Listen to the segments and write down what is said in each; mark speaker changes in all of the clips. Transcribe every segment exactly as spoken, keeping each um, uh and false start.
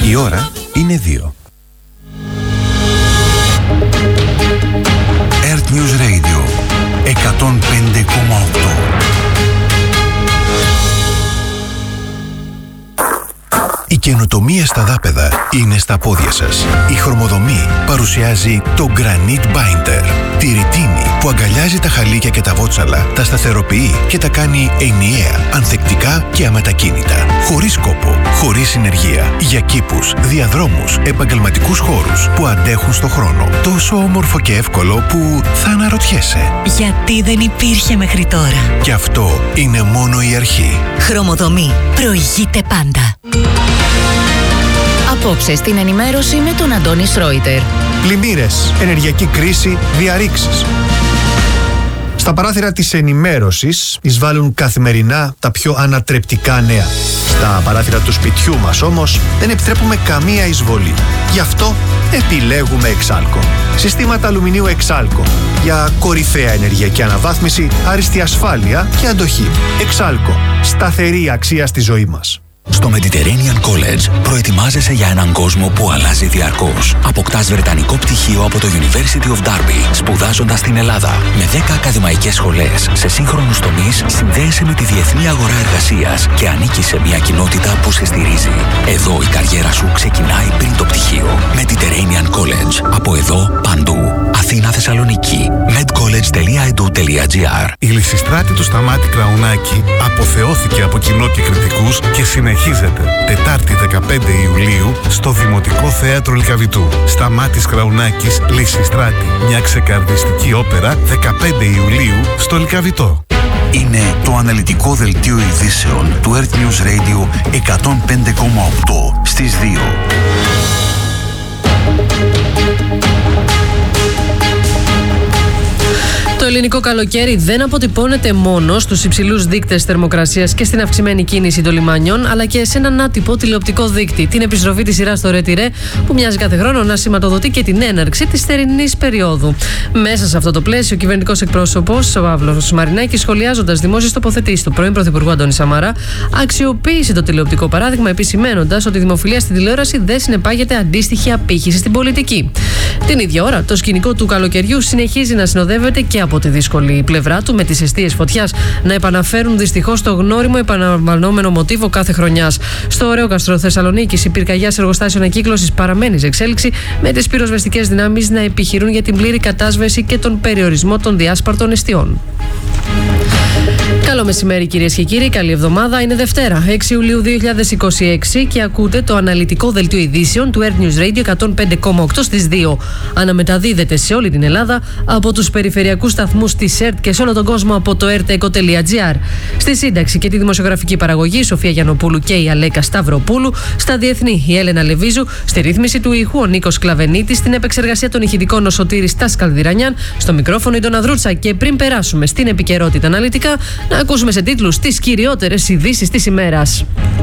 Speaker 1: Η ώρα είναι δύο.
Speaker 2: Earth News Radio εκατόν πέντε κόμμα οκτώ.
Speaker 1: Η καινοτομία στα δάπεδα είναι στα πόδια σας. Η Χρωμοδομή παρουσιάζει το Granite Binder. Τη ρητίνη που αγκαλιάζει τα χαλίκια και τα βότσαλα, τα σταθεροποιεί και τα κάνει ενιαία, ανθεκτικά και αμετακίνητα. Χωρίς κόπο, χωρίς συνεργεία. Για κήπους, διαδρόμους, επαγγελματικούς χώρους που αντέχουν στο χρόνο. Τόσο όμορφο και εύκολο που θα αναρωτιέσαι.
Speaker 3: Γιατί δεν υπήρχε μέχρι τώρα.
Speaker 1: Και αυτό είναι μόνο η αρχή.
Speaker 3: Χρωμοδομή. Προηγείται πάντα. Απόψε στην ενημέρωση με τον Αντώνη Σρόιτερ.
Speaker 4: Πλημμύρες, ενεργειακή κρίση, διαρρήξεις. Στα παράθυρα της ενημέρωσης εισβάλλουν καθημερινά τα πιο ανατρεπτικά νέα. Στα παράθυρα του σπιτιού μας όμως δεν επιτρέπουμε καμία εισβολή. Γι' αυτό επιλέγουμε Εξάλκο. Συστήματα αλουμινίου Εξάλκο. Για κορυφαία ενεργειακή αναβάθμιση, άριστη ασφάλεια και αντοχή. Εξάλκο. Σταθερή αξία στη ζωή μας.
Speaker 5: Στο Mediterranean College προετοιμάζεσαι για έναν κόσμο που αλλάζει διαρκώς. Αποκτάς βρετανικό πτυχίο από το University of Derby, σπουδάζοντας στην Ελλάδα. Με δέκα ακαδημαϊκές σχολές σε σύγχρονους τομείς, συνδέεσαι με τη διεθνή αγορά εργασίας και ανήκεις σε μια κοινότητα που σε στηρίζει. Εδώ η καριέρα σου ξεκινάει πριν το πτυχίο. Mediterranean College. Από εδώ, παντού. Αθήνα, Θεσσαλονίκη. medcollege τελεία e d u τελεία g r.
Speaker 6: Η Λυσιστράτη του Σταμάτη Κραουνάκη αποθεώθηκε από κοινό και κριτικούς και συνεχίζεται Τετάρτη δεκαπέντε Ιουλίου στο Δημοτικό Θέατρο Λυκαβητού. Σταμάτης Κραουνάκης, Λυσιστράτη. Μια ξεκαρδιστική όπερα δεκαπέντε Ιουλίου στο Λυκαβητό.
Speaker 2: Είναι το αναλυτικό δελτίο ειδήσεων του Earth News Radio εκατόν πέντε κόμμα οκτώ στις δύο.
Speaker 7: Το ελληνικό καλοκαίρι δεν αποτυπώνεται μόνο στους υψηλούς δείκτες θερμοκρασίας και στην αυξημένη κίνηση των λιμανιών, αλλά και σε έναν άτυπο τηλεοπτικό δείκτη, την επιστροφή της σειράς στο Ρε-τι-Ρε, που μοιάζει κάθε χρόνο να σηματοδοτεί και την έναρξη της θερινής περίοδου. Μέσα σε αυτό το πλαίσιο, ο κυβερνητικός εκπρόσωπος, ο Παύλος Μαρινάκης, σχολιάζοντας δημόσιες τοποθετήσεις του πρώην Πρωθυπουργού Αντώνη Σαμαρά, αξιοποίησε το τηλεοπτικό παράδειγμα, επισημαίνοντας ότι η δημοφιλία στην τηλεόραση δεν συνεπάγεται αντίστοιχη απήχηση στην πολιτική. Την ίδια ώρα, το σκηνικό του καλοκαιριού συνεχίζει να συνοδεύεται και από τη δύσκολη πλευρά του, με τις εστίες φωτιάς να επαναφέρουν δυστυχώς το γνώριμο επαναλαμβανόμενο μοτίβο κάθε χρονιάς. Στο Ωρεόκαστρο Θεσσαλονίκης, η πυρκαγιά σε εργοστάσιο ανακύκλωσης παραμένει σε εξέλιξη, με τις πυροσβεστικές δυνάμεις να επιχειρούν για την πλήρη κατάσβεση και τον περιορισμό των διάσπαρτων εστιών. Καλό μεσημέρι, κυρίες και κύριοι, καλή εβδομάδα. Είναι Δευτέρα, έξι Ιουλίου δύο χιλιάδες είκοσι έξι, και ακούτε το αναλυτικό δελτίο ειδήσεων του Earth News Radio εκατόν πέντε κόμμα οκτώ στις δύο. Αναμεταδίδεται σε όλη την Ελλάδα από τους περιφερειακούς σταθμούς της ΕΡΤ και σε όλο τον κόσμο από το ερτεκο τελεία τζι άρ. Στη σύνταξη και τη δημοσιογραφική παραγωγή, η Σοφία Γιαννοπούλου και η Αλέκα Σταυροπούλου. Στα διεθνή, η Έλενα Λεβίζου. Στη ρύθμιση του ήχου, ο Νίκος Κλαβενίτης. Στην επεξεργασία των ηχητικών, ο Σωτήρης Τάσκαλδηρανιάν. Στο μικρόφωνο, η Ντόνα Δρούτσα. Και πριν περάσουμε στην επικαιρότητα αναλυτικά, να ακούσουμε σε τίτλους τις κυριότερες ειδήσεις της ημέρας.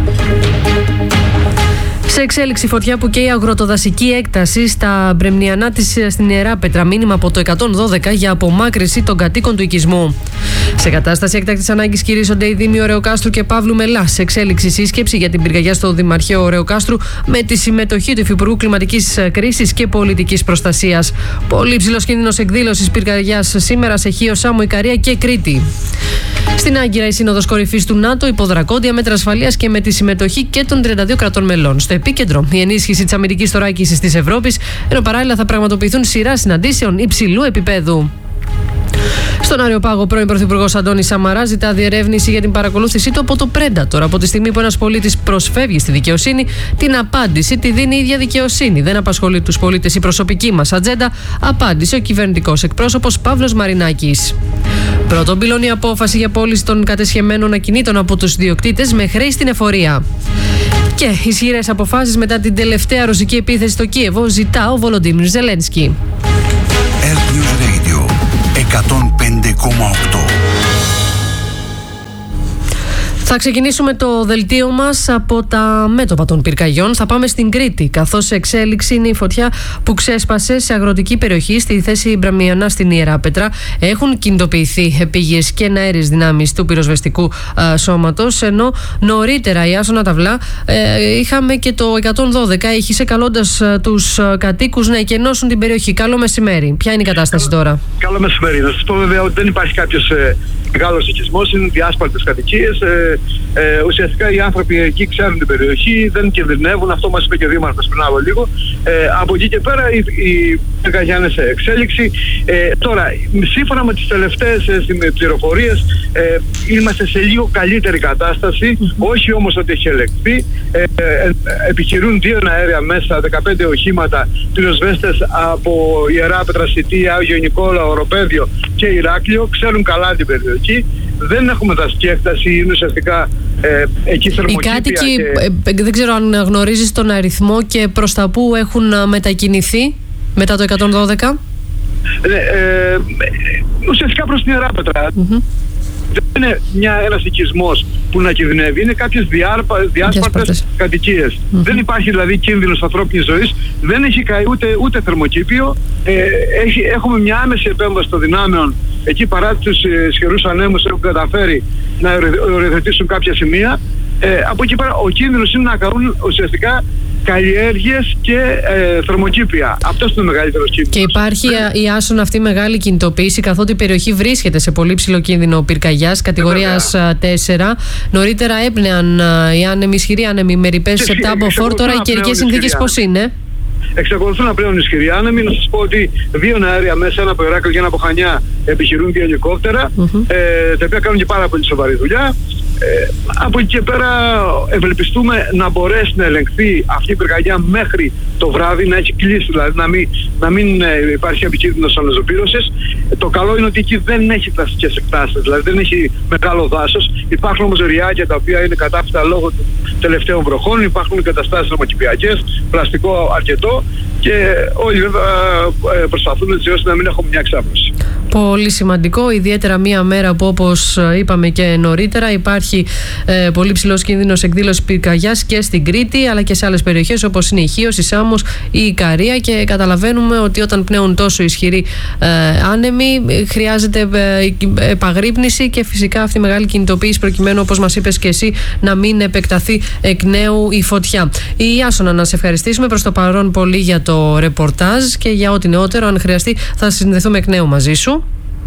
Speaker 7: Σε εξέλιξη φωτιά που καίει αγροτοδασική έκταση στα Μπρεμνιανά της στην Ιερά Πέτρα. Μήνυμα από το εκατόν δώδεκα για απομάκρυνση των κατοίκων του οικισμού. Σε κατάσταση έκτακτης ανάγκης κηρύσσονται οι Δήμοι Ωρεοκάστρου και Παύλου Μελά. Σε εξέλιξη σύσκεψη για την πυρκαγιά στο Δημαρχείο Ωρεοκάστρου, με τη συμμετοχή του Υφυπουργού Κλιματικής Κρίσης και Πολιτικής Προστασίας. Πολύ υψηλός κίνδυνος εκδήλωσης πυρκαγιάς σήμερα σε Χίο, Σάμο, Ικαρία και Κρήτη. Στην Άγκυρα, η Σύνοδος Κορυφής του ΝΑΤΟ υποδρακόντια μέτρα ασφαλείας και με τη συμμετοχή και των τριάντα δύο κρατών μελών. Στο επίκεντρο, η ενίσχυση της αμυντικής θωράκισης της Ευρώπης, ενώ παράλληλα θα πραγματοποιηθούν σειρά συναντήσεων υψηλού επίπεδου. Στον Αριοπάγο, πρώην Πρωθυπουργός Αντώνης Σαμαρά ζητά διερεύνηση για την παρακολούθησή του από το Predator. Από τη στιγμή που ένας πολίτης προσφεύγει στη δικαιοσύνη, την απάντηση τη δίνει η ίδια δικαιοσύνη. Δεν απασχολεί τους πολίτες η προσωπική μας ατζέντα, απάντησε ο κυβερνητικός εκπρόσωπος Παύλος Μαρινάκης. Πρώτον, πυλώνει η απόφαση για πώληση των κατεσχεμένων ακινήτων από τους ιδιοκτήτες με χρέη στην εφορία. Και ισχυρές αποφάσεις μετά την τελευταία ρωσική επίθεση στο Κίεβο, ζητά ο Βολοντίμιρ Ζελένσκι.
Speaker 2: Earth News Radio εκατόν πέντε κόμμα οκτώ.
Speaker 7: Θα ξεκινήσουμε το δελτίο μας από τα μέτωπα των πυρκαγιών. Θα πάμε στην Κρήτη, καθώς σε εξέλιξη είναι η φωτιά που ξέσπασε σε αγροτική περιοχή στη θέση Μπραμιανά στην Ιεράπετρα. Έχουν κινητοποιηθεί επίγειες και εναέριες δυνάμεις του πυροσβεστικού ε, σώματος, ενώ νωρίτερα η Άσονα Ταυλά ε, είχαμε και το εκατόν δώδεκα, ήχησε καλώντας ε, τους ε, κατοίκους να εκενώσουν την περιοχή. Καλό μεσημέρι. Ποια είναι η κατάσταση
Speaker 8: καλό,
Speaker 7: τώρα?
Speaker 8: Καλό μεσημέρι. Να σας πω βέβαια ότι δεν υπάρχει κάποιος ε, μεγάλος οικισμός, είναι διάσπαρτες κατοικίες. Ε, ε, ουσιαστικά οι άνθρωποι εκεί ξέρουν την περιοχή, δεν κινδυνεύουν. Αυτό μας είπε και ο Δήμαρχος πριν από λίγο. Ε, από εκεί και πέρα η, η πυρκαγιά είναι σε εξέλιξη. Ε, τώρα, σύμφωνα με τις τελευταίες ε, πληροφορίες, ε, είμαστε σε λίγο καλύτερη κατάσταση. Mm-hmm. Όχι όμως ότι έχει ελεγχθεί. Ε, ε, επιχειρούν δύο αέρια μέσα, δεκαπέντε οχήματα, πυροσβέστες από Ιεράπετρα, Σιτή, Άγιο Νικόλαο, Οροπέδιο και Ηράκλειο. Ξέρουν καλά την περιοχή. Δεν έχουμε δασική έκταση, είναι ουσιαστικά ε, εκεί θερμοκήπια. Οι κάτοικοι,
Speaker 7: και... ε, δεν ξέρω αν γνωρίζεις τον αριθμό και προς τα που έχουν μετακινηθεί μετά το εκατόν δώδεκα.
Speaker 8: Ε, ε, ουσιαστικά προς την Ιεράπετρα. Mm-hmm. Δεν είναι μια, ένας οικισμός που να κινδυνεύει, είναι κάποιες διάσπαρτες κατοικίες. Mm-hmm. Δεν υπάρχει δηλαδή κίνδυνος ανθρώπινης ζωής, δεν έχει καεί ούτε, ούτε θερμοκήπιο. Ε, έχει, έχουμε μια άμεση επέμβαση των δυνάμεων. Εκεί παρά τους ισχυρούς ανέμους έχουν καταφέρει να οριοθετήσουν κάποια σημεία. Ε, από εκεί πέρα ο κίνδυνος είναι να καούν ουσιαστικά καλλιέργειες και ε, θερμοκήπια. Αυτός είναι ο μεγαλύτερος κίνδυνος. Και υπάρχει
Speaker 7: η Άσονα αυτή μεγάλη κινητοποίηση, καθότι η περιοχή βρίσκεται σε πολύ ψηλό κίνδυνο πυρκαγιάς κατηγορίας τέσσερα. Νωρίτερα έπνεαν οι άνεμοι, ισχυροί άνεμοι με ρηπές επτά από φορ. Τώρα οι καιρικές συνθήκες πώς είναι?
Speaker 8: Εξακολουθούν να πλέον ισχυροί άνεμοι. Να σας πω ότι δύο αέρια μέσα, ένα από Ηράκλειο και ένα από Χανιά, επιχειρούν δύο ελικόπτερα, mm-hmm. ε, τα οποία κάνουν και πάρα πολύ σοβαρή δουλειά. Ε, από εκεί και πέρα ευελπιστούμε να μπορέσει να ελεγχθεί αυτή η πυρκαγιά μέχρι το βράδυ, να έχει κλείσει, δηλαδή να μην, να μην ε, υπάρχει επικίνδυνος αναζωπήρωσης. Ε, το καλό είναι ότι εκεί δεν έχει δασικές εκτάσεις, δηλαδή δεν έχει μεγάλο δάσος. Υπάρχουν όμως ριάκια τα οποία είναι κατάφυτα λόγω των τελευταίων βροχών, υπάρχουν εγκαταστάσεις νομοκηπιακές, πλαστικό αρκετό και όλοι βέβαια προσπαθούν έτσι ώστε να μην έχουμε μια εξάπλωση.
Speaker 7: Πολύ σημαντικό, ιδιαίτερα μία μέρα που, όπως είπαμε και νωρίτερα, υπάρχει ε, πολύ ψηλός κίνδυνος εκδήλωσης πυρκαγιάς και στην Κρήτη αλλά και σε άλλες περιοχές όπως είναι η Χίος, η Σάμος ή η Ικαρία, και καταλαβαίνουμε ότι όταν πνέουν τόσο ισχυροί ε, άνεμοι χρειάζεται ε, επαγρύπνηση και φυσικά αυτή η μεγάλη κινητοποίηση προκειμένου, όπως μας είπες και εσύ, να μην επεκταθεί εκ νέου η φωτιά. Η Άσονα, να σε ευχαριστήσουμε προς το παρόν πολύ για το ρεπορτάζ και για ό,τι νεότερο. Αν χρειαστεί θα συνδεθούμε εκ νέου μαζί σου.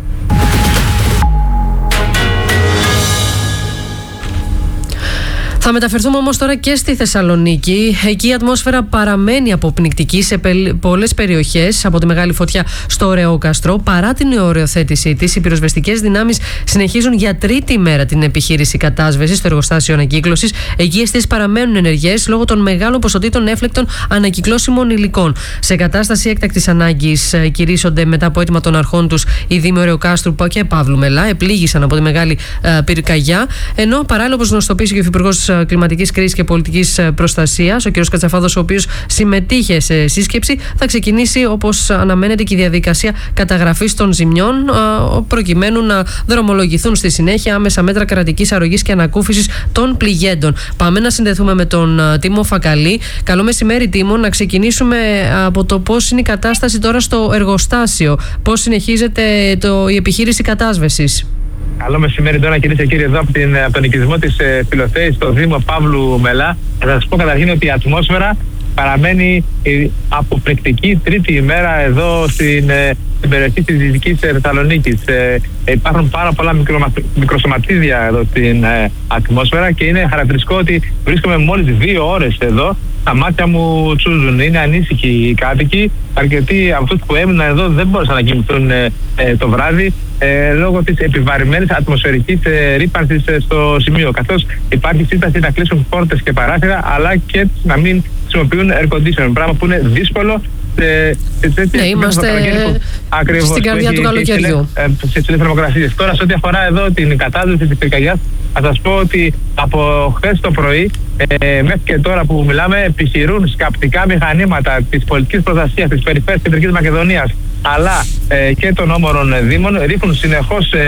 Speaker 7: Θα μεταφερθούμε όμως τώρα και στη Θεσσαλονίκη. Εκεί η ατμόσφαιρα παραμένει αποπνικτική σε πολλές περιοχές από τη μεγάλη φωτιά στο Ρεόκαστρο. Παρά την οριοθέτησή της, οι πυροσβεστικές δυνάμεις συνεχίζουν για τρίτη ημέρα την επιχείρηση κατάσβεσης στο εργοστάσιο ανακύκλωσης. Εκεί οι αιστείες παραμένουν ενεργές λόγω των μεγάλων ποσοτήτων έφλεκτων ανακυκλώσιμων υλικών. Σε κατάσταση έκτακτης ανάγκης κηρύσσονται μετά από αίτημα των αρχών τους οι Δήμοι Ρεοκάστρου και Παύλου Μελά. Επλήγησαν από τη μεγάλη πυρκαγιά. Ενώ παράλληλα, όπως γνωστοποίησε και ο Υφυπουργός Κλιματικής Κρίσης και Πολιτικής Προστασίας, ο κ. Κατσαφάδος, ο οποίος συμμετείχε σε σύσκεψη, θα ξεκινήσει όπως αναμένεται και η διαδικασία καταγραφής των ζημιών, προκειμένου να δρομολογηθούν στη συνέχεια άμεσα μέτρα κρατικής αρρωγής και ανακούφισης των πληγέντων. Πάμε να συνδεθούμε με τον Τίμο Φακαλή. Καλό μεσημέρι, Τίμο. Να ξεκινήσουμε από το πώς είναι η κατάσταση τώρα στο εργοστάσιο. Πώς συνεχίζεται το, η επιχείρηση κατάσβεσης?
Speaker 9: Καλό μεσημέρι τώρα, κυρίες και κύριοι, εδώ από, την, από τον οικισμό της ε, Φιλοθέης στο Δήμο Παύλου Μελά. Θα σας πω καταρχήν ότι η ατμόσφαιρα παραμένει ε, αποπνικτική τρίτη ημέρα εδώ στην, ε, στην περιοχή της Δυτικής Θεσσαλονίκης. Ε, ε, υπάρχουν πάρα πολλά μικρο, μικροσωματίδια εδώ στην ε, ατμόσφαιρα και είναι χαρακτηριστικό ότι βρίσκομαι μόλις δύο ώρες εδώ. Τα μάτια μου τσούζουν, είναι ανήσυχοι οι κάτοικοι. Αρκετοί από αυτούς που έμειναν εδώ δεν μπόρεσαν να κοιμηθούν ε, ε, το βράδυ ε, λόγω της επιβαρημένης ατμοσφαιρικής ε, ρύπανσης ε, στο σημείο. Καθώς υπάρχει σύσταση να κλείσουν πόρτες και παράθυρα, αλλά και να μην χρησιμοποιούν air conditioning. Πράγμα που είναι δύσκολο. Σε, σε, σε,
Speaker 7: ναι, είμαστε ακριβώς, στην καρδιά του καλοκαιριού.
Speaker 9: Στις θερμοκρασίες. Τώρα, σε ό,τι αφορά εδώ την κατάσταση της πυρκαγιάς, θα σας πω ότι από χθες το πρωί ε, μέχρι και τώρα που μιλάμε επιχειρούν σκαπτικά μηχανήματα της πολιτικής προστασίας της περιφέρειας Κεντρικής Μακεδονίας αλλά ε, και των όμορων δήμων, ρίχνουν συνεχώς ε,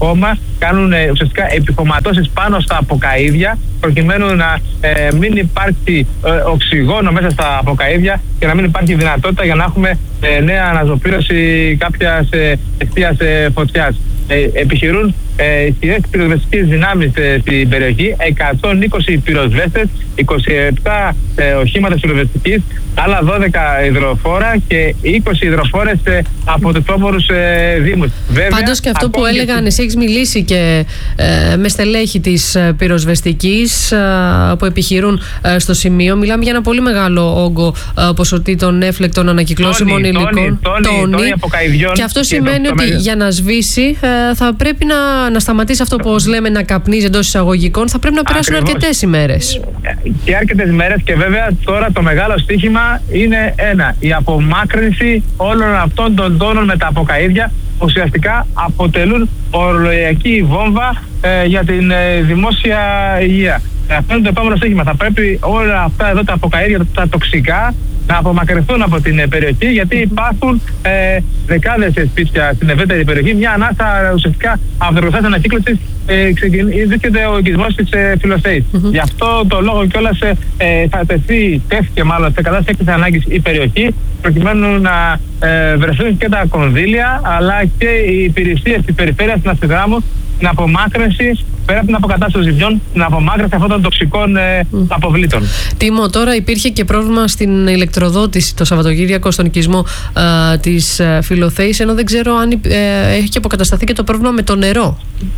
Speaker 9: ακόμα κάνουν ε, ουσιαστικά επιχωματώσεις πάνω στα αποκαΐδια, προκειμένου να ε, μην υπάρχει ε, οξυγόνο μέσα στα αποκαΐδια και να μην υπάρχει δυνατότητα για να έχουμε ε, νέα αναζωπήρωση κάποιας ε, αιστείας ε, φωτιάς. Ε, επιχειρούν ε, ισχυρές πυροσβεστικές δυνάμεις ε, στην περιοχή, εκατόν είκοσι πυροσβέστες, είκοσι επτά ε, οχήματα πυροσβεστικής, άλλα δώδεκα υδροφόρα και είκοσι υδροφόρες ε, από τους όμορους ε, δήμους.
Speaker 7: Πάντως και αυτό που έλεγαν, εσύ έχεις μιλήσει και ε, με στελέχη της πυροσβεστικής ε, που επιχειρούν ε, στο σημείο. Μιλάμε για ένα πολύ μεγάλο όγκο ε, ποσοτήτων έφλεκτων ανακυκλώσιμων υλικών.
Speaker 9: Τόνοι αποκαηδιών.
Speaker 7: Και αυτό σημαίνει ότι το... για να σβήσει ε, θα πρέπει να, να σταματήσει αυτό που ως λέμε να καπνίζει εντός εισαγωγικών. Θα πρέπει να περάσουν αρκετές ημέρες.
Speaker 9: Και αρκετές ημέρες και βέβαια τώρα το μεγάλο στοίχημα είναι ένα. Η απομάκρυνση όλων αυτών των τόνων με τα αποκαΐδια ουσιαστικά αποτελούν ορολογιακή βόμβα ε, για την ε, δημόσια υγεία. Αυτό είναι το επόμενο στοίχημα. Θα πρέπει όλα αυτά εδώ τα αποκαΐδια, τα τοξικά, να απομακρυνθούν από την περιοχή, γιατί υπάρχουν ε, δεκάδες σπίτια στην ευρύτερη περιοχή. Μια ανάσα ουσιαστικά από το εργοστάσιο ανακύκλωσης ε, βρίσκεται ο οικισμός της ε, Φιλοθέης. Mm-hmm. Γι' αυτό το λόγο κιόλας ε, θα τεθεί, τέθηκε μάλλον σε κατάσταση έκτακτης ανάγκης η περιοχή, προκειμένου να ε, βρεθούν και τα κονδύλια, αλλά και οι υπηρεσίες της περιφέρειας στην Αστυνδράμου, την απομάκρυνση, πέρα από την αποκατάσταση ζημιών, την απομάκρυνση αυτών των τοξικών ε, mm. αποβλήτων.
Speaker 7: Τίμω, τώρα υπήρχε και πρόβλημα στην ηλεκτροδότηση το Σαββατοκύριακο στον οικισμό ε, της ε, Φιλοθέης, ενώ δεν ξέρω αν ε, έχει και αποκατασταθεί και το πρόβλημα με το νερό.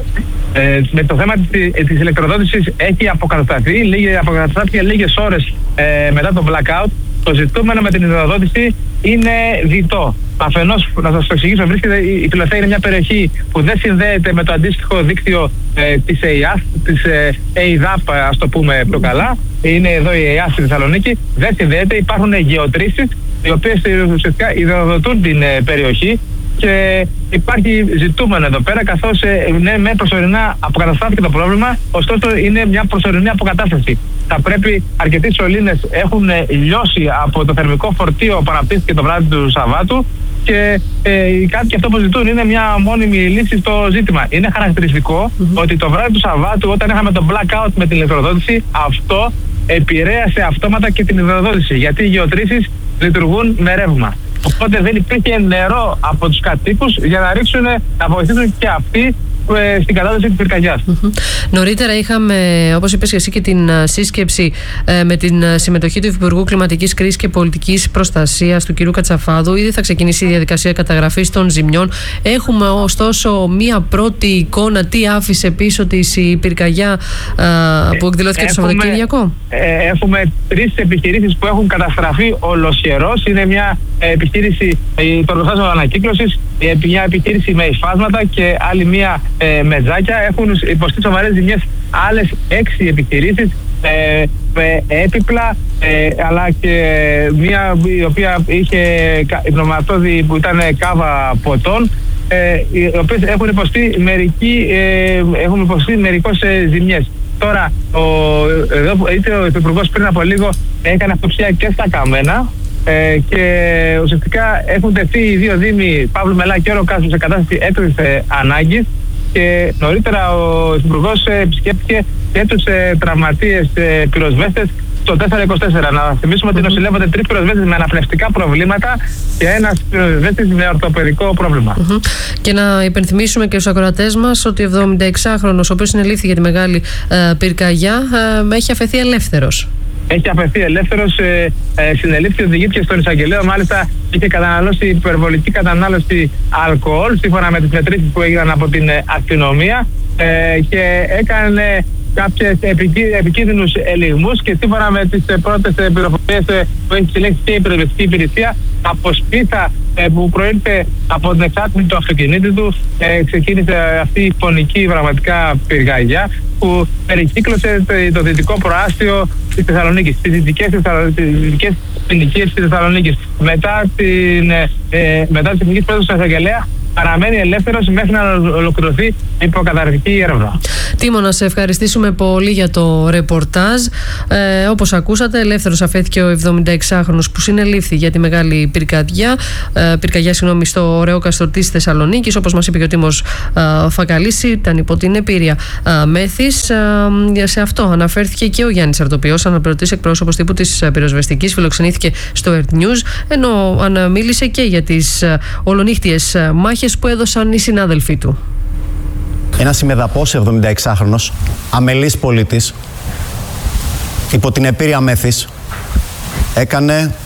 Speaker 9: Ε, με το θέμα της, της ηλεκτροδότησης έχει αποκατασταθεί, λίγες, αποκαταστάθηκε λίγες ώρες ε, μετά το blackout. Το ζητούμενο με την ηλεκτροδότηση είναι διτό. Αφενός, να σας το εξηγήσω, βρίσκεται, η Φιλοθέη είναι μια περιοχή που δεν συνδέεται με το αντίστοιχο δίκτυο ε, της ΕΙΑΘ, της ε, ΕΙΔΑΠ, ας το πούμε πιο καλά. Είναι εδώ η ΕΙΑΘ στη Θεσσαλονίκη, δεν συνδέεται, υπάρχουν γεωτρήσεις οι οποίες ουσιαστικά υδροδοτούν την ε, περιοχή και υπάρχει ζητούμενο εδώ πέρα, καθώς ε, ναι, με προσωρινά αποκαταστάθηκε το πρόβλημα, ωστόσο είναι μια προσωρινή αποκατάσταση. Θα πρέπει, αρκετοί σωλήνες έχουν ε, λιώσει από το θερμικό φορτίο που αναπτύχθηκε το βράδυ του Σαββάτου και ε, κάτι και αυτό που ζητούν είναι μια μόνιμη λύση στο ζήτημα. Είναι χαρακτηριστικό mm-hmm. ότι το βράδυ του Σαββάτου, όταν είχαμε το blackout με την ηλεκτροδότηση, αυτό επηρέασε αυτόματα και την ηλεκτροδότηση, γιατί οι γεωτρήσεις λειτουργούν με ρεύμα. Οπότε δεν υπήρχε νερό από τους κατοίκους για να ρίξουν, να βοηθήσουν και αυτοί στην κατάσταση της πυρκαγιάς.
Speaker 7: Mm-hmm. Νωρίτερα είχαμε, όπως είπες και εσύ, και την σύσκεψη ε, με την συμμετοχή του Υπουργού Κλιματικής Κρίσης και Πολιτικής Προστασίας του κ. Κατσαφάδου. Ήδη θα ξεκινήσει η διαδικασία καταγραφής των ζημιών. Έχουμε ωστόσο μία πρώτη εικόνα τι άφησε πίσω της η πυρκαγιά ε, που εκδηλώθηκε το Σαββατοκύριακο.
Speaker 9: Ε, έχουμε τρεις επιχειρήσεις που έχουν καταστραφεί ολοσχερός. Είναι μια επιχείρηση, το εργοστάσιο ανακύκλωσης, μια επιχείρηση με υφάσματα και άλλη μια ε, με τζάκια. Έχουν υποστεί σοβαρές ζημιές άλλες έξι επιχειρήσεις ε, με έπιπλα, ε, αλλά και μια η οποία είχε πνευματόδη που ήταν κάβα ποτών, ε, οι οποίες έχουν υποστεί μερικοί, ε, έχουν υποστεί μερικώς ε, ζημιές. Τώρα, ο, εδώ, είτε ο Υπουργός πριν από λίγο έκανε αυτοψία και στα καμένα, Ε, και ουσιαστικά έχουν τεθεί οι δύο δήμοι, Παύλου Μελά και Όρο Κάσου, σε κατάσταση έκτακτης ε, ανάγκης, και νωρίτερα ο Υπουργός ε, επισκέπτηκε και τους ε, τραυματίες ε, πυροσβέστες στο τετρακόσια είκοσι τέσσερα. Να θυμίσουμε ότι νοσηλεύονται τρεις πυροσβέστες με αναπνευστικά προβλήματα και ένας πυροσβέστης με ορθοπαιδικό πρόβλημα.
Speaker 7: Mm-hmm. Και να υπενθυμίσουμε και στους ακροατές μας ότι ο εβδομηνταεξάχρονος, ο οποίος συνελήφθη για τη μεγάλη ε, πυρκαγιά, ε, έχει αφαιθεί ελεύθερος.
Speaker 9: Έχει αφαιθεί ελεύθερος, ε, ε, συνελήφθη, οδηγήθηκε στον εισαγγελέο. Μάλιστα είχε καταναλώσει υπερβολική κατανάλωση αλκοόλ, σύμφωνα με τις μετρήσεις που έγιναν από την ε, αστυνομία, ε, και έκανε κάποιες επικίνδυνους ελιγμούς, και σύμφωνα με τις ε, πρώτες ε, πληροφορίες ε, που έχει συλλέξει και η πυροσβεστική υπηρεσία, από σπίθα ε, που προήλθε από την εξάτμιση του αυτοκινήτου του, ε, ξεκίνησε αυτή η φωνική πραγματικά πυρκαγιά που περικύκλωσε το, το δυτικό προάστιο της Θεσσαλονίκης, τις δυτικές, δυτικές ποινικές της Θεσσαλονίκης. Μετά την, ε, μετά τις εθνικές πρόεδρους του εισαγγελέα παραμένει ελεύθερος μέχρι να ολοκληρωθεί η υποκαταρκτική έρευνα.
Speaker 7: Τίμω, να σε ευχαριστήσουμε πολύ για το ρεπορτάζ. Ε, όπως ακούσατε, ελεύθερος αφέθηκε ο εβδομηνταεξάχρονος που συνελήφθη για τη μεγάλη πυρκαγιά, ε, πυρκαγιά συγγνώμη, στο Ρεόκαστρο της Θεσσαλονίκης. Όπως μας είπε και ο Τίμος ε, Φακαλής, ήταν υπό την επίρρεια ε, μέθης. Ε, σε αυτό αναφέρθηκε και ο Γιάννης Αρτοπιός, αναπληρωτής εκπρόσωπος τύπου της πυροσβεστικής, φιλοξενήθηκε στο Earth News, ενώ μίλησε και για τις ε, ολονύχτιες ε, μάχες που έδωσαν οι συνάδελφοί του.
Speaker 10: Ένας ημεδαπός εβδομηνταεξάχρονος, αμελής πολίτης, υπό την επίρρεια μέθης, έκανε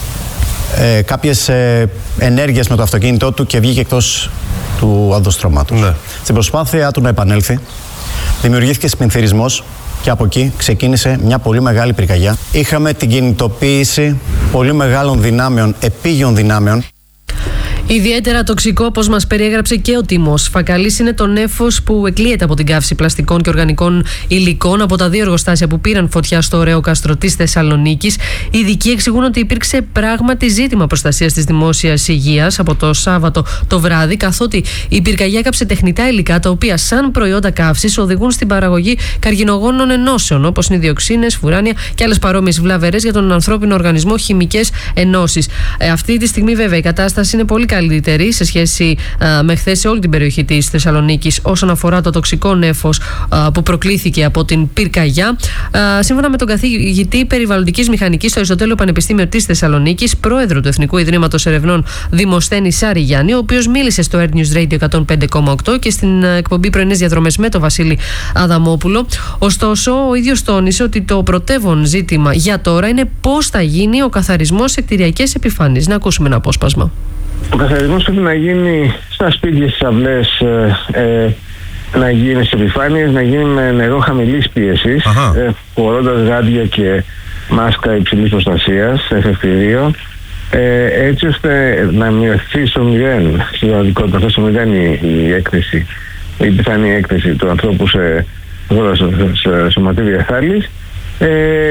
Speaker 10: ε, κάποιες ε, ενέργειες με το αυτοκίνητό του και βγήκε εκτός του οδοστρώματος. Ναι. Στην προσπάθεια του να επανέλθει, δημιουργήθηκε σπινθυρισμός και από εκεί ξεκίνησε μια πολύ μεγάλη πυρκαγιά. Είχαμε την κινητοποίηση πολύ μεγάλων δυνάμεων, επίγειων δυνάμεων.
Speaker 7: Ιδιαίτερα τοξικό, όπως μας περιέγραψε και ο Τίμος Φακαλής, είναι το νέφος που εκλείεται από την καύση πλαστικών και οργανικών υλικών από τα δύο εργοστάσια που πήραν φωτιά στο Ρεόκαστρο της Θεσσαλονίκης. Οι ειδικοί εξηγούν ότι υπήρξε πράγματι ζήτημα προστασίας της δημόσιας υγείας από το Σάββατο το βράδυ, καθότι η πυρκαγιά έκαψε τεχνητά υλικά τα οποία, σαν προϊόντα καύσης, οδηγούν στην παραγωγή καρκινογόνων ενώσεων, όπως είναι διοξίνες, φουράνια και άλλες παρόμοιες βλαβερές για τον ανθρώπινο οργανισμό χημικές ενώσεις. Ε, αυτή τη στιγμή, βέβαια, η κατάσταση είναι πολύ καλύτερη σε σχέση α, με χθες σε όλη την περιοχή της Θεσσαλονίκης όσον αφορά το τοξικό νέφος α, που προκλήθηκε από την πυρκαγιά. Α, σύμφωνα με τον καθηγητή περιβαλλοντικής μηχανικής στο Αριστοτέλειο Πανεπιστήμιο της Θεσσαλονίκης, πρόεδρο του Εθνικού Ιδρύματος Ερευνών Δημοσθένη Σάρη Γιάννη, ο οποίος μίλησε στο Earth News Radio εκατόν πέντε κόμμα οκτώ και στην εκπομπή Πρωινές Διαδρομές με τον Βασίλη Αδαμόπουλο. Ωστόσο, ο ίδιος τόνισε ότι το πρωτεύον ζήτημα για τώρα είναι πώς θα γίνει ο καθαρισμός σε κτηριακές επιφάνειες. Να ακούσουμε ένα απόσπασμα.
Speaker 11: Ο καθαρισμός πρέπει να γίνει στα σπίτια, στις αυλές, ε, ε, να γίνει σε επιφάνειες, να γίνει με νερό χαμηλής πίεσης, ε, φορώντας γάντια και μάσκα υψηλής προστασίας, εφευτηρίο, ε, έτσι ώστε να μειωθεί στο μηδέν, στην πραγματικότητα, στο μηδέν η, η έκθεση, η πιθανή έκθεση του ανθρώπου σε, σε, σε σωματίδια θάλης. Ε,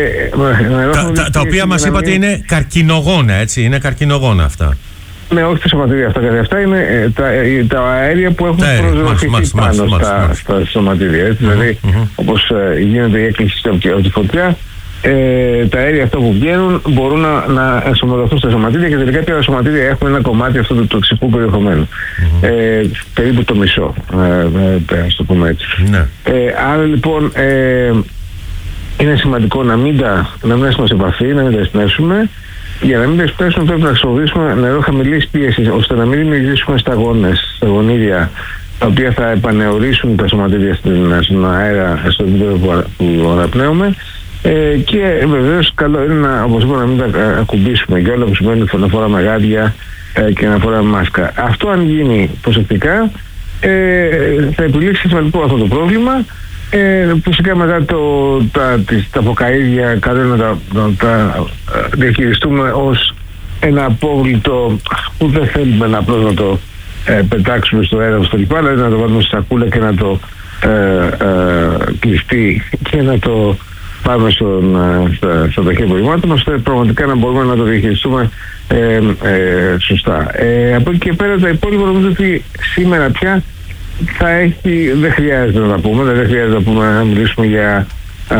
Speaker 12: τα, τα, τα οποία μας είπατε μην... είναι καρκινογόνα, έτσι, είναι καρκινογόνα αυτά.
Speaker 11: Ναι, όχι τα σωματίδια αυτά, γιατί αυτά είναι ε, τα, ε, τα αέρια που έχουν προσδοκηθεί πάνω μάλιστα, στα, μάλιστα. στα σωματίδια. Έτσι, mm-hmm, δηλαδή, mm-hmm. όπως ε, γίνεται η έκκληση από τη φωτιά, ε, τα αέρια αυτά που βγαίνουν μπορούν να, να ενσωματωθούν στα σωματίδια και τελικά τα σωματίδια έχουν ένα κομμάτι αυτού του τοξικού περιεχομένου. Mm-hmm. Ε, περίπου το μισό, ε, ε, ας το πούμε έτσι. Mm-hmm. Ε, άρα λοιπόν ε, είναι σημαντικό να μην, τα, να μην έχουμε σε επαφή, να μην τα εισπνεύσουμε. Για να μην τα εισπνεύσουμε πρέπει να χρησιμοποιήσουμε νερό χαμηλής πίεσης, ώστε να μην δημιουργήσουμε σταγόνες, σταγονίδια, τα οποία θα επανεωρήσουν τα σωματίδια στον αέρα, στο επίπεδο που, που αναπνέουμε. Ε, και βεβαίως καλό είναι να, όπως είπα, να μην τα ακουμπήσουμε και όλα που σημαίνει να φοράμε γάντια ε, και να φοράμε μάσκα. Αυτό αν γίνει προσεκτικά ε, θα επιλύσει σημαντικό αυτό το πρόβλημα. Ε, φυσικά μετά το, τα, τις, τα αποκαΐδια καλό είναι να τα, να τα διαχειριστούμε ως ένα απόβλητο που δεν θέλουμε να απλώς να το ε, πετάξουμε στο έδαφος κλπ, δηλαδή να το βάλουμε στη σακούλα και να το ε, ε, κλειστεί και να το πάμε στον, στα, στα ταχεία απορριμμάτων, ώστε πραγματικά να μπορούμε να το διαχειριστούμε ε, ε, σωστά. Ε, από εκεί και πέρα τα υπόλοιπα νομίζω ότι σήμερα πια θα έχει, δεν χρειάζεται να τα πούμε, δεν χρειάζεται να, πούμε, να μιλήσουμε για α,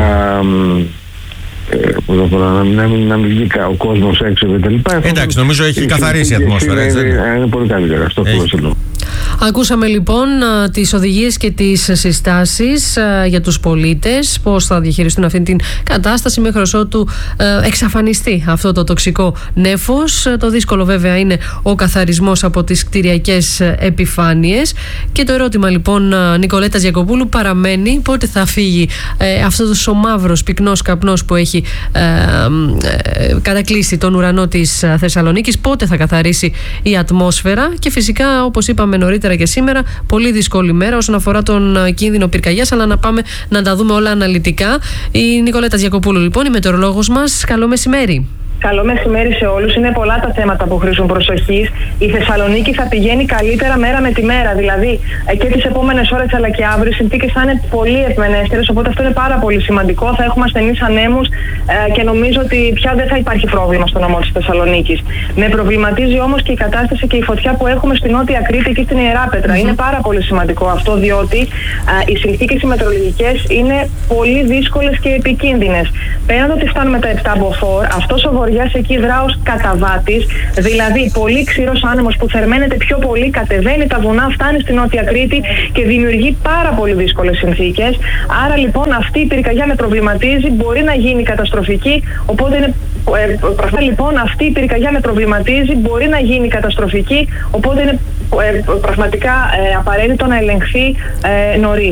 Speaker 11: ε, να, να, μην, να μην βγει ο κόσμος έξω και τα λοιπά.
Speaker 12: Εντάξει, νομίζω έχει καθαρίσει η ατμόσφαιρα.
Speaker 11: Είναι, είναι, είναι πολύ καλύτερα αυτό που θέλω.
Speaker 7: Ακούσαμε λοιπόν τις οδηγίες και τις συστάσεις για τους πολίτες, πώς θα διαχειριστούν αυτή την κατάσταση μέχρι ότου εξαφανιστεί αυτό το τοξικό νέφος. Το δύσκολο βέβαια είναι ο καθαρισμός από τις κτηριακές επιφάνειες. Και το ερώτημα λοιπόν Νικολέτας Γιακοπούλου παραμένει πότε θα φύγει αυτός ο μαύρος πυκνός καπνός που έχει κατακλείσει τον ουρανό της Θεσσαλονίκης, πότε θα καθαρίσει η ατμόσφαιρα. Και φυσικά, όπως είπαμε νωρίτερα και σήμερα, πολύ δύσκολη μέρα όσον αφορά τον κίνδυνο πυρκαγιάς, αλλά να πάμε να τα δούμε όλα αναλυτικά. Η Νικολέτα Γιακοπούλου λοιπόν, η μετεωρολόγος μας. Καλό μεσημέρι.
Speaker 13: Καλό μεσημέρι σε όλους. Είναι πολλά τα θέματα που χρήζουν προσοχής. Η Θεσσαλονίκη θα πηγαίνει καλύτερα μέρα με τη μέρα. Δηλαδή και τις επόμενες ώρες αλλά και αύριο οι συνθήκες θα είναι πολύ ευμενέστερες. Οπότε αυτό είναι πάρα πολύ σημαντικό. Θα έχουμε ασθενείς ανέμους ε, και νομίζω ότι πια δεν θα υπάρχει πρόβλημα στο νομό της Θεσσαλονίκης. Με προβληματίζει όμως και η κατάσταση και η φωτιά που έχουμε στην Νότια Κρήτη και στην Ιεράπετρα. Mm-hmm. Είναι πάρα πολύ σημαντικό αυτό, διότι ε, οι συνθήκες οι μετεωρολογικές είναι πολύ δύσκολες και επικίνδυνες. Πέραν ότι φτάνουμε τα επτά μποφόρ, αυτός ο βοριάς εκεί δρά ως καταβάτης, δηλαδή πολύ ξηρός άνεμος που θερμαίνεται πιο πολύ, κατεβαίνει τα βουνά, φτάνει στην Νότια Κρήτη και δημιουργεί πάρα πολύ δύσκολες συνθήκες. Άρα λοιπόν αυτή η πυρκαγιά με προβληματίζει, μπορεί να γίνει καταστροφική, οπότε είναι ε, λοιπόν αυτή η πυρκαγιά με προβληματίζει, μπορεί να γίνει καταστροφική, οπότε είναι ε, πραγματικά ε, απαραίτητο να ελεγχθεί ε, νωρίς.